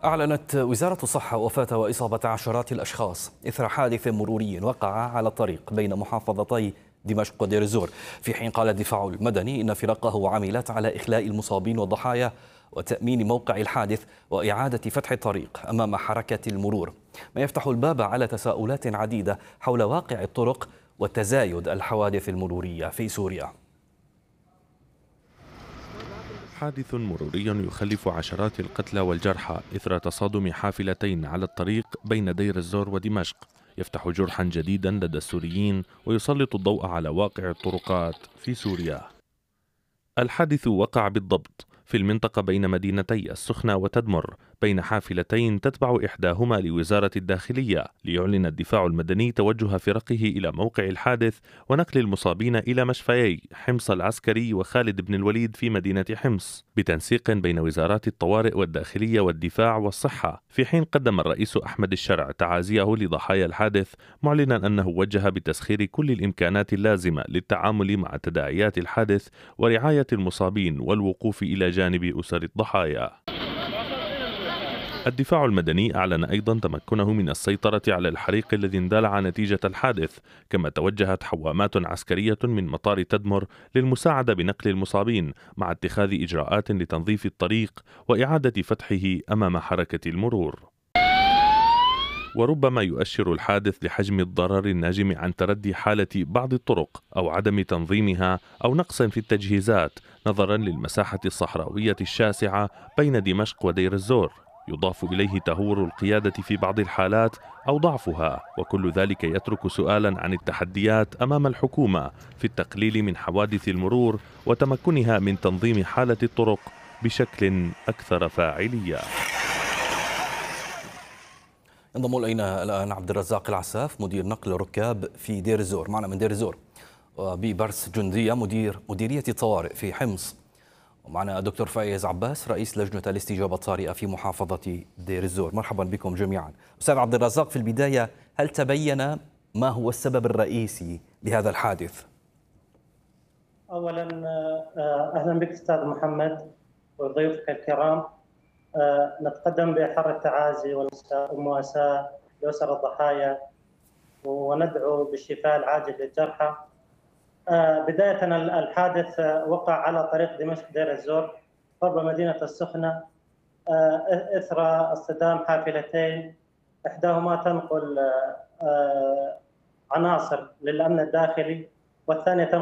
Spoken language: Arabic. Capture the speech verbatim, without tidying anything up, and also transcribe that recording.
أعلنت وزارة الصحة وفاة وإصابة عشرات الأشخاص إثر حادث مروري وقع على الطريق بين محافظتي دمشق ودير الزور، في حين قال الدفاع المدني إن فرقه عملت على إخلاء المصابين والضحايا وتأمين موقع الحادث وإعادة فتح الطريق أمام حركة المرور، ما يفتح الباب على تساؤلات عديدة حول واقع الطرق وتزايد الحوادث المرورية في سوريا. حادث مروري يخلف عشرات القتلى والجرحى إثر تصادم حافلتين على الطريق بين دير الزور ودمشق، يفتح جرحا جديدا لدى السوريين ويسلط الضوء على واقع الطرقات في سوريا. الحادث وقع بالضبط في المنطقة بين مدينتي السخنة وتدمر بين حافلتين تتبع إحداهما لوزارة الداخلية، ليعلن الدفاع المدني توجه فرقه إلى موقع الحادث ونقل المصابين إلى مشفيي حمص العسكري وخالد بن الوليد في مدينة حمص بتنسيق بين وزارات الطوارئ والداخلية والدفاع والصحة، في حين قدم الرئيس أحمد الشرع تعازيه لضحايا الحادث معلنا أنه وجه بتسخير كل الإمكانات اللازمة للتعامل مع تداعيات الحادث ورعاية المصابين والوقوف إلى جانب أسر الضحايا. الدفاع المدني أعلن أيضا تمكنه من السيطرة على الحريق الذي اندلع نتيجة الحادث، كما توجهت حوامات عسكرية من مطار تدمر للمساعدة بنقل المصابين مع اتخاذ إجراءات لتنظيف الطريق وإعادة فتحه أمام حركة المرور. وربما يؤشر الحادث لحجم الضرر الناجم عن تردي حالة بعض الطرق أو عدم تنظيمها أو نقص في التجهيزات نظرا للمساحة الصحراوية الشاسعة بين دمشق ودير الزور، يضاف إليه تهور القيادة في بعض الحالات أو ضعفها، وكل ذلك يترك سؤالا عن التحديات أمام الحكومة في التقليل من حوادث المرور وتمكنها من تنظيم حالة الطرق بشكل أكثر فاعلية. انضم الينا الان عبد الرزاق العساف مدير نقل الركاب في دير الزور، معنا من دير الزور، وببرس جنديه مدير مديريه الطوارئ في حمص، ومعنا الدكتور فايز عباس رئيس لجنه الاستجابه الطارئه في محافظه دير الزور. مرحبا بكم جميعا. استاذ عبد الرزاق، في البدايه هل تبين ما هو السبب الرئيسي لهذا الحادث؟ اولا اهلا بك استاذ محمد وضيوفك الكرام. أه نتقدم بأحر التعازي والمواساة لأسر الضحايا وندعو بالشفاء العاجل للجرحى. أه بداية الحادث وقع على طريق دمشق دير الزور قرب مدينة السخنة أه إثر اصطدام حافلتين، إحداهما تنقل أه عناصر للأمن الداخلي والثانية